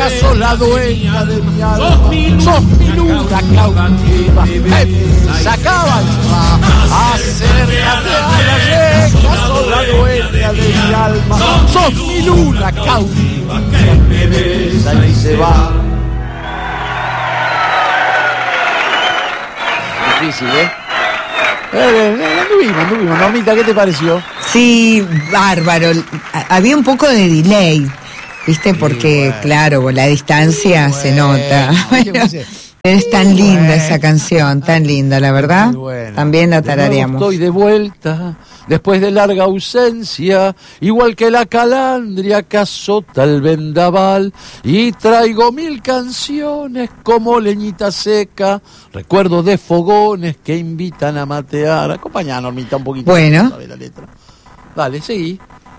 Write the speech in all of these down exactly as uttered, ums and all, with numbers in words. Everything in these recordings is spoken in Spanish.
reja, sos la dueña de mi alma, sos mi luna cautiva, se acaba y se va, acércate a la reja, sos la dueña de mi alma, sos mi luna cautiva, que me besa y se va. Difícil, ¿eh? Eh, anduvimos, anduvimos. Normita, ¿qué te pareció? Sí, bárbaro. Había un poco de delay, ¿viste? Porque, sí, bueno, claro, con la distancia bueno, se nota. Bueno, es tan linda bueno. esa canción, tan linda, la verdad. Bueno. También la tarareamos. Estoy de vuelta, después de larga ausencia, igual que la calandria que azota el vendaval, y traigo mil canciones como leñita seca, recuerdos de fogones que invitan a matear. Acompañá, Normita, un poquito. Bueno. ¿Sabes la letra? Dale, seguí.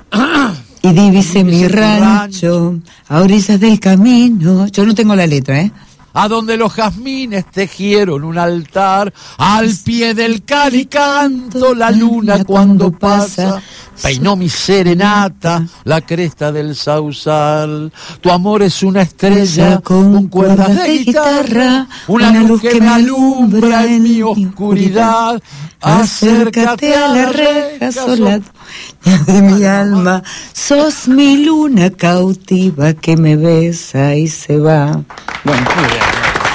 Y divise mi rancho, rancho a orillas del camino. Yo no tengo la letra, ¿eh? A donde los jazmines tejieron un altar, al pie del calicanto la luna cuando pasa, peinó mi serenata la cresta del sausal. Tu amor es una estrella con cuerdas de guitarra, una luz que me alumbra en mi oscuridad. Acércate a la reja, sola de mi alma, sos mi luna cautiva que me besa y se va. Bueno, muy bien.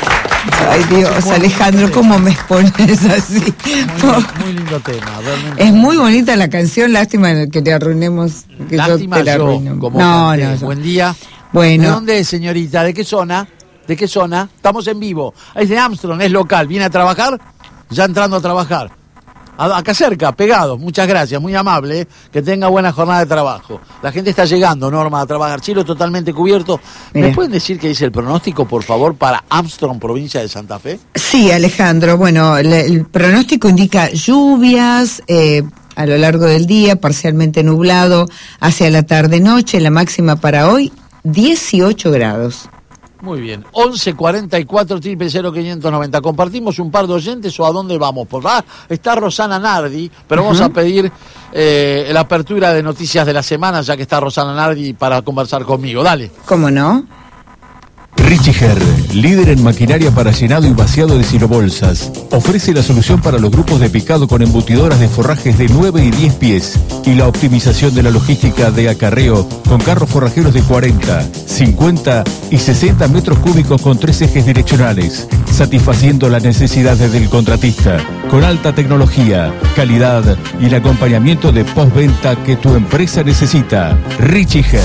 Ay Dios, Alejandro, ¿cómo me expones así? Muy, muy lindo tema, realmente. Es muy bonita la canción, lástima que te arruinemos, que lástima yo te la yo, arruino. Como no, canté. no, yo. Buen día. Bueno. ¿De dónde es, señorita? ¿De qué zona? ¿De qué zona? Estamos en vivo. Es de Armstrong, es local. ¿Viene a trabajar? Ya entrando a trabajar. Acá cerca, pegado. Muchas gracias, muy amable, ¿eh? Que tenga buena jornada de trabajo. La gente está llegando, Norma, a trabajar. Cielo totalmente cubierto. ¿Me Mira. pueden decir qué dice el pronóstico, por favor, para Armstrong, provincia de Santa Fe? Sí, Alejandro. Bueno, el, el pronóstico indica lluvias eh, a lo largo del día, parcialmente nublado hacia la tarde-noche. La máxima para hoy, dieciocho grados. Muy bien, once cuarenta y cuatro, triple cero quinientos noventa. ¿Compartimos un par de oyentes o a dónde vamos? Pues va, está Rosana Nardi, pero uh-huh. vamos a pedir eh, la apertura de noticias de la semana, ya que está Rosana Nardi para conversar conmigo. Dale. ¿Cómo no? Richiger, líder en maquinaria para llenado y vaciado de silobolsas, ofrece la solución para los grupos de picado con embutidoras de forrajes de nueve y diez pies y la optimización de la logística de acarreo con carros forrajeros de cuarenta, cincuenta y sesenta metros cúbicos con tres ejes direccionales, satisfaciendo las necesidades del contratista, con alta tecnología, calidad y el acompañamiento de postventa que tu empresa necesita. Richiger.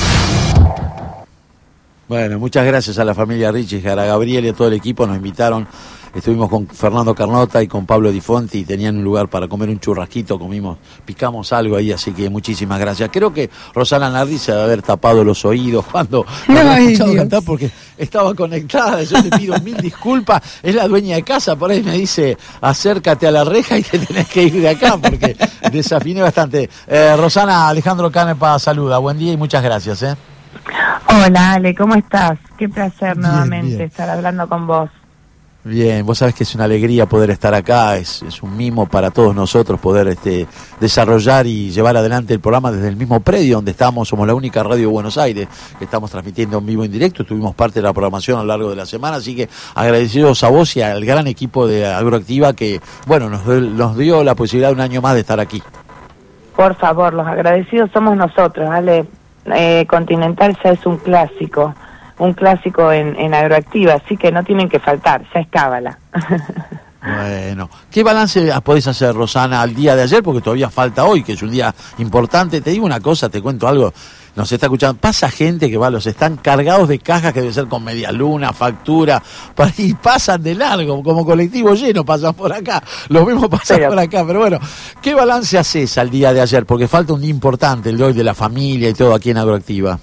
Bueno, muchas gracias a la familia Richiger, a Gabriel y a todo el equipo. Nos invitaron, estuvimos con Fernando Carnota y con Pablo Di Fonti y tenían un lugar para comer un churrasquito, comimos, picamos algo ahí, así que muchísimas gracias. Creo que Rosana Nardi se debe haber tapado los oídos cuando me había escuchado cantar porque estaba conectada. Yo le pido mil disculpas, es la dueña de casa, por ahí me dice acércate a la reja y te tenés que ir de acá porque desafiné bastante. Eh, Rosana, Alejandro Canepa saluda, buen día y muchas gracias. ¿eh? Hola Ale, ¿cómo estás? Qué placer bien, nuevamente bien. estar hablando con vos. Bien, vos sabés que es una alegría poder estar acá, es, es un mimo para todos nosotros poder este, desarrollar y llevar adelante el programa desde el mismo predio donde estamos. Somos la única radio de Buenos Aires que estamos transmitiendo en vivo en directo, tuvimos parte de la programación a lo largo de la semana, así que agradecidos a vos y al gran equipo de Agroactiva que, bueno, nos, nos dio la posibilidad de un año más de estar aquí. Por favor, los agradecidos somos nosotros, Ale. Eh, Continental ya es un clásico, un clásico en, en Agroactiva, así que no tienen que faltar, ya es cábala. Bueno, ¿qué balance podés hacer, Rosana, al día de ayer? Porque todavía falta hoy, que es un día importante. Te digo una cosa, te cuento algo, nos está escuchando, pasa gente que va, los están cargados de cajas que debe ser con media luna, factura, y pasan de largo, como colectivo lleno, pasan por acá, lo mismo pasa pero, por acá, pero bueno, ¿qué balance haces al día de ayer? Porque falta un día importante, el de hoy de la familia y todo aquí en Agroactiva.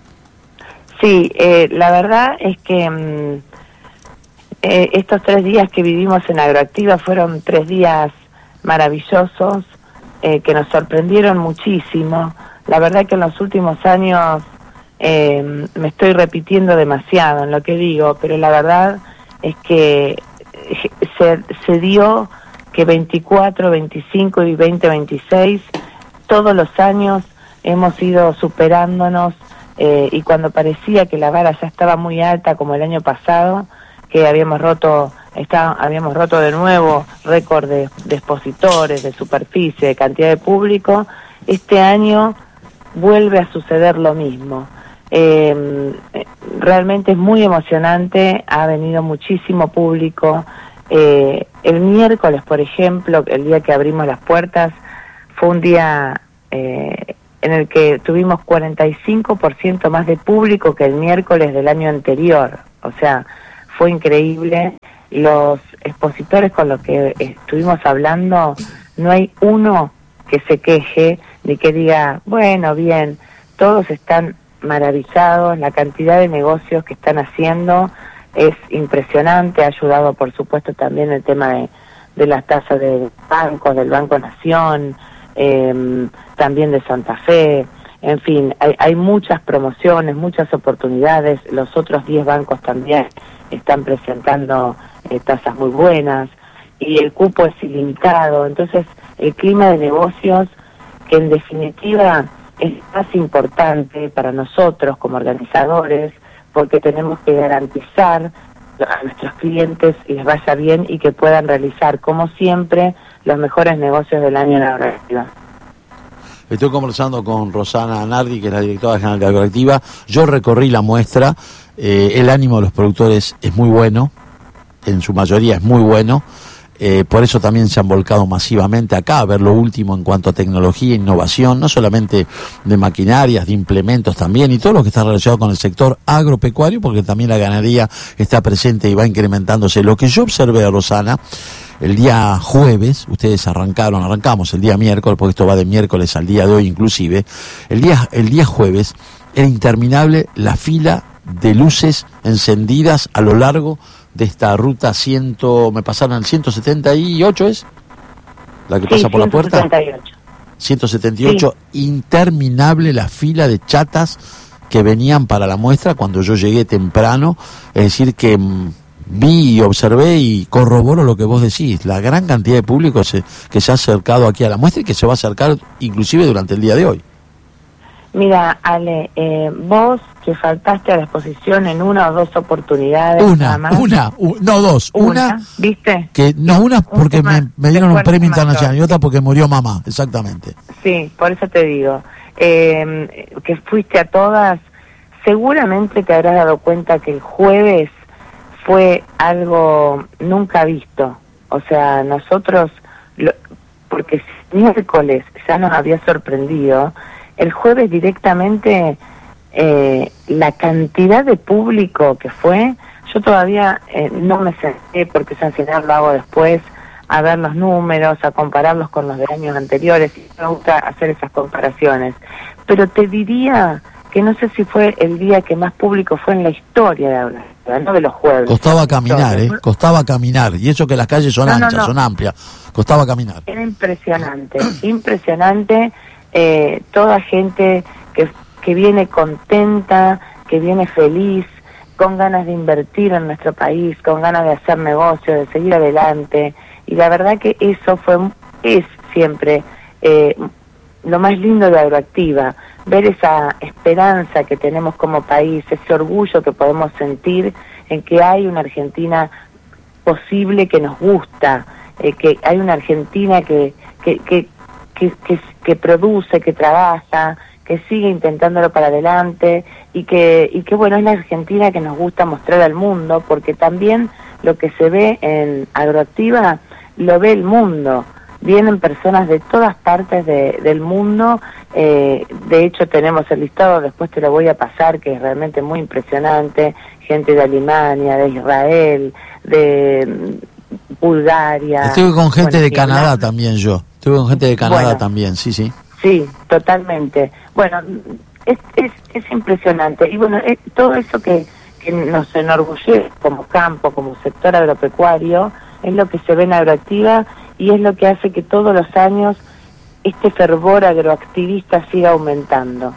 Sí, eh, la verdad es que mmm, eh, estos tres días que vivimos en Agroactiva fueron tres días maravillosos, eh, que nos sorprendieron muchísimo. La verdad que en los últimos años eh, me estoy repitiendo demasiado en lo que digo, pero la verdad es que se, se dio que veinticuatro, veinticinco y veinte veintiséis, todos los años hemos ido superándonos eh, y cuando parecía que la vara ya estaba muy alta, como el año pasado, que habíamos roto, está, habíamos roto de nuevo récord de, de expositores, de superficie, de cantidad de público, este año vuelve a suceder lo mismo. Eh, realmente es muy emocionante, ha venido muchísimo público. Eh, el miércoles, por ejemplo, el día que abrimos las puertas, fue un día eh, en el que tuvimos cuarenta y cinco por ciento más de público que el miércoles del año anterior. O sea, fue increíble. Los expositores con los que estuvimos hablando, no hay uno que se queje ni que diga, bueno, bien, todos están maravillados, la cantidad de negocios que están haciendo es impresionante, ha ayudado por supuesto también el tema de, de las tasas de bancos, del Banco Nación, eh, también de Santa Fe, en fin, hay, hay muchas promociones, muchas oportunidades, los otros diez bancos también están presentando eh, tasas muy buenas y el cupo es ilimitado, entonces el clima de negocios, que en definitiva es más importante para nosotros como organizadores, porque tenemos que garantizar a nuestros clientes les vaya bien y que puedan realizar, como siempre, los mejores negocios del año en la Agroactiva. Estoy conversando con Rosana Nardi, que es la directora general de Agroactiva. Yo recorrí la muestra, eh, el ánimo de los productores es muy bueno, en su mayoría es muy bueno. Eh, por eso también se han volcado masivamente acá a ver lo último en cuanto a tecnología e innovación, no solamente de maquinarias, de implementos también, y todo lo que está relacionado con el sector agropecuario, porque también la ganadería está presente y va incrementándose. Lo que yo observé, Rosana, el día jueves, ustedes arrancaron, arrancamos el día miércoles, porque esto va de miércoles al día de hoy inclusive, el día, el día jueves era interminable la fila de luces encendidas a lo largo de esta ruta ciento, me pasaron al ciento setenta y ocho, ¿es? La que sí, pasa por la puerta. ciento setenta y ocho. ciento setenta y ocho, sí. Interminable la fila de chatas que venían para la muestra cuando yo llegué temprano, es decir que mmm, vi y observé y corroboro lo que vos decís, la gran cantidad de público se, que se ha acercado aquí a la muestra y que se va a acercar inclusive durante el día de hoy. Mira, Ale, eh, vos que faltaste a la exposición en una o dos oportunidades. Una, una, u, no dos, una, una, ¿viste? Que, no, una porque un me, me dieron un premio internacional y otra porque murió mamá, exactamente. Sí, por eso te digo, eh, que fuiste a todas, seguramente te habrás dado cuenta que el jueves fue algo nunca visto. O sea, nosotros, lo, porque miércoles ya nos había sorprendido, el jueves directamente eh, la cantidad de público que fue, yo todavía eh, no me senté, porque sancionar lo hago después, a ver los números, a compararlos con los de años anteriores, y me gusta hacer esas comparaciones. Pero te diría que no sé si fue el día que más público fue en la historia de Agroactiva, no de los jueves. Costaba caminar, ¿eh? Costaba caminar, y eso que las calles son no, anchas, no, no. son amplias, costaba caminar. Era impresionante, impresionante. Eh, toda gente que, que viene contenta, que viene feliz, con ganas de invertir en nuestro país, con ganas de hacer negocio, de seguir adelante, y la verdad que eso fue es siempre eh, lo más lindo de Agroactiva, ver esa esperanza que tenemos como país, ese orgullo que podemos sentir en que hay una Argentina posible que nos gusta, eh, que hay una Argentina que que, que Que, que, que produce, que trabaja, que sigue intentándolo para adelante y que, y que bueno, es la Argentina que nos gusta mostrar al mundo, porque también lo que se ve en Agroactiva lo ve el mundo. Vienen personas de todas partes de, del mundo, eh, de hecho tenemos el listado, después te lo voy a pasar, que es realmente muy impresionante, gente de Alemania, de Israel, de Bulgaria. Estuve con gente bueno, de Canadá la... también yo. Estuve con gente de Canadá bueno, también, sí, sí. Sí, totalmente. Bueno, es, es, es impresionante. Y bueno, es, todo eso que, que nos enorgullece como campo, como sector agropecuario, es lo que se ve en Agroactiva y es lo que hace que todos los años este fervor agroactivista siga aumentando.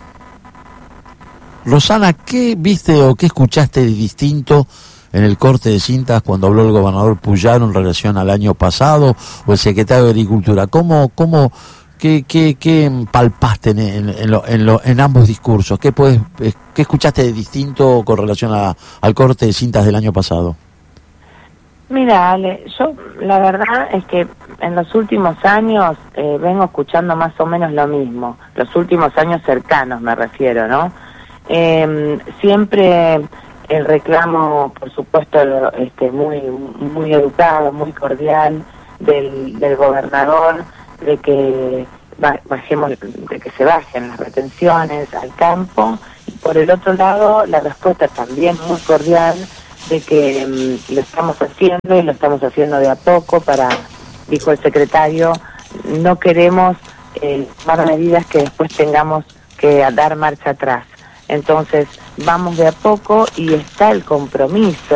Rosana, ¿qué viste o qué escuchaste de distinto en el corte de cintas cuando habló el gobernador Puyaro en relación al año pasado o el secretario de Agricultura? ¿Cómo, cómo, ¿Qué, qué, qué palpaste en, en, en, lo, en, lo, en ambos discursos? ¿Qué, puedes, ¿Qué escuchaste de distinto con relación a, al corte de cintas del año pasado? Mira, Ale, yo la verdad es que en los últimos años eh, vengo escuchando más o menos lo mismo, los últimos años cercanos me refiero, ¿no? Eh, siempre el reclamo, por supuesto, este, muy, muy educado, muy cordial del, del gobernador, de que bajemos, de que se bajen las retenciones al campo, y por el otro lado la respuesta también muy cordial de que um, lo estamos haciendo y lo estamos haciendo de a poco para, dijo el secretario, no queremos eh, tomar medidas que después tengamos que dar marcha atrás. Entonces vamos de a poco y está el compromiso